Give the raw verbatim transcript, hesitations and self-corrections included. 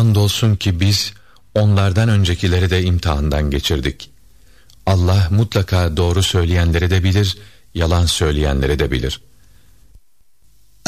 Andolsun ki biz onlardan öncekileri de imtihandan geçirdik. Allah mutlaka doğru söyleyenleri de bilir, yalan söyleyenleri de bilir.